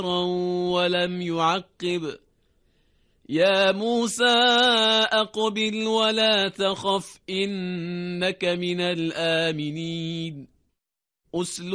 ولم يعقب يا موسى أقبل ولا تخف إنك من الآمنين